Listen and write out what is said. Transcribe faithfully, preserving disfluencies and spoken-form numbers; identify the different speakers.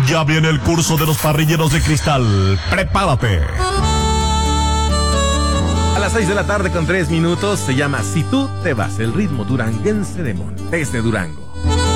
Speaker 1: Ya viene el curso de los parrilleros de cristal. Prepárate.
Speaker 2: A las seis de la tarde con tres minutos se llama Si tú te vas, el ritmo duranguense de Montes de Durango.